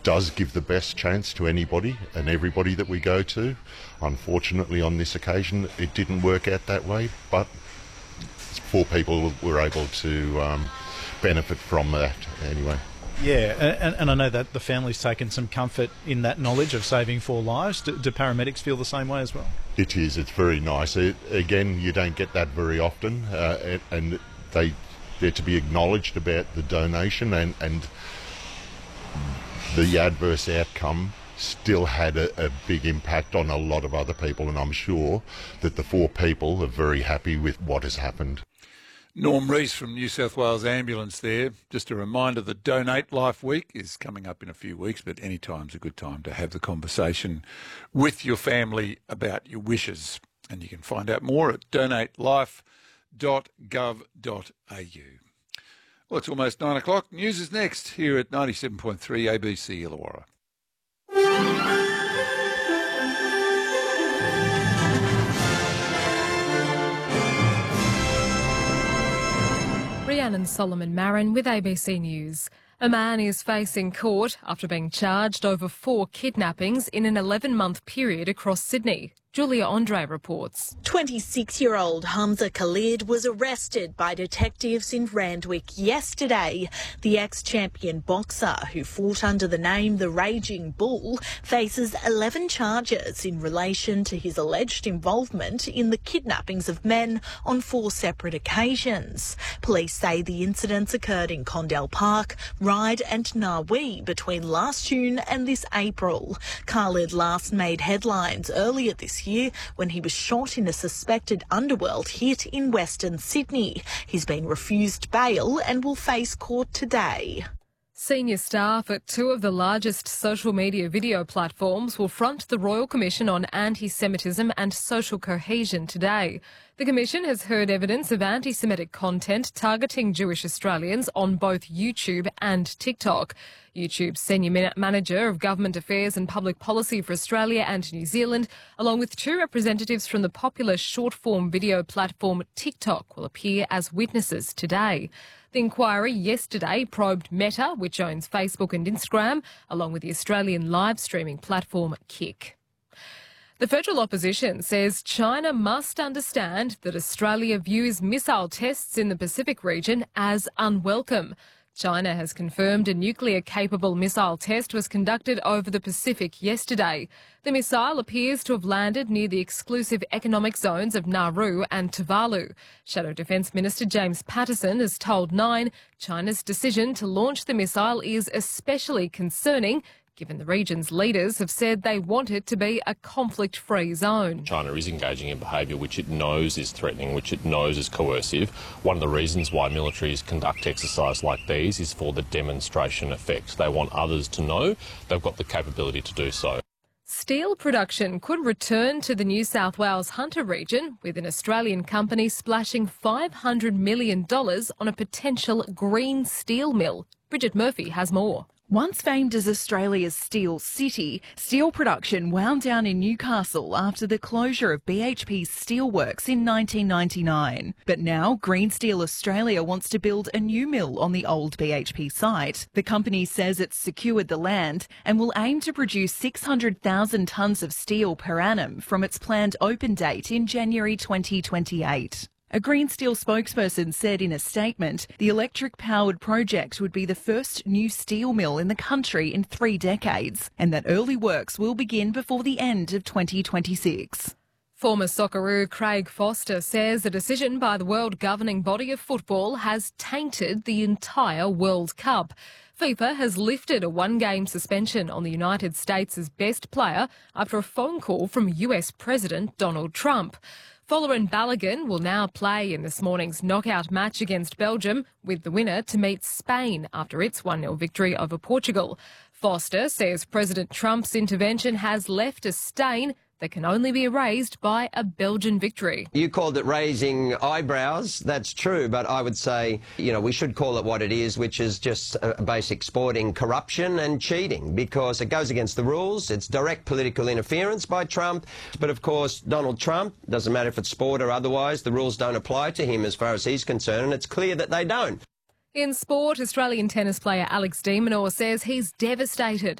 does give the best chance to anybody and everybody that we go to. Unfortunately, on this occasion, it didn't work out that way, but 4 people were able to benefit from that anyway. Yeah, and I know that the family's taken some comfort in that knowledge of saving 4 lives. Do paramedics feel the same way as well? It is. It's very nice. Again, you don't get that very often, and they're to be acknowledged about the donation, and the adverse outcome still had a big impact on a lot of other people, and I'm sure that the 4 people are very happy with what has happened. Norm Rees from New South Wales Ambulance there. Just a reminder that Donate Life Week is coming up in a few weeks, but any time's a good time to have the conversation with your family about your wishes. And you can find out more at donatelife.gov.au. Well, it's almost 9 o'clock. News is next here at 97.3 ABC Illawarra. Rhiannon Solomon Marin with ABC News. A man is facing court after being charged over 4 kidnappings in an 11-month period across Sydney. Julia Andre reports. 26-year-old Hamza Khalid was arrested by detectives in Randwick yesterday. The ex-champion boxer, who fought under the name The Raging Bull, faces 11 charges in relation to his alleged involvement in the kidnappings of men on 4 separate occasions. Police say the incidents occurred in Condell Park, Ryde and Narwee between last June and this April. Khalid last made headlines earlier this year when he was shot in a suspected underworld hit in Western Sydney. He's been refused bail and will face court today. Senior staff at 2 of the largest social media video platforms will front the Royal Commission on Anti-Semitism and Social Cohesion today. The Commission has heard evidence of anti-Semitic content targeting Jewish Australians on both YouTube and TikTok. YouTube's Senior Manager of Government Affairs and Public Policy for Australia and New Zealand, along with 2 representatives from the popular short-form video platform TikTok, will appear as witnesses today. The inquiry yesterday probed Meta, which owns Facebook and Instagram, along with the Australian live streaming platform Kick. The federal opposition says China must understand that Australia views missile tests in the Pacific region as unwelcome. China has confirmed a nuclear-capable missile test was conducted over the Pacific yesterday. The missile appears to have landed near the exclusive economic zones of Nauru and Tuvalu. Shadow Defence Minister James Patterson has told Nine China's decision to launch the missile is especially concerning, given the region's leaders have said they want it to be a conflict-free zone. China is engaging in behaviour which it knows is threatening, which it knows is coercive. One of the reasons why militaries conduct exercises like these is for the demonstration effect. They want others to know they've got the capability to do so. Steel production could return to the New South Wales Hunter region, with an Australian company splashing $500 million on a potential green steel mill. Bridget Murphy has more. Once famed as Australia's steel city, steel production wound down in Newcastle after the closure of BHP's steelworks in 1999. But now Green Steel Australia wants to build a new mill on the old BHP site. The company says it's secured the land and will aim to produce 600,000 tonnes of steel per annum from its planned open date in January 2028. A Green Steel spokesperson said in a statement the electric-powered project would be the first new steel mill in the country in 3 decades, and that early works will begin before the end of 2026. Former Socceroo Craig Foster says a decision by the world governing body of football has tainted the entire World Cup. FIFA has lifted a 1-game suspension on the United States' best player after a phone call from US President Donald Trump. Fowler and Balogun will now play in this morning's knockout match against Belgium, with the winner to meet Spain after its 1-0 victory over Portugal. Foster says President Trump's intervention has left a stain that can only be erased by a Belgian victory. You called it raising eyebrows. That's true, but I would say, we should call it what it is, which is just basic sporting corruption and cheating, because it goes against the rules. It's direct political interference by Trump. But of course, Donald Trump, doesn't matter if it's sport or otherwise, the rules don't apply to him as far as he's concerned, and it's clear that they don't. In sport, Australian tennis player Alex de Minaur says he's devastated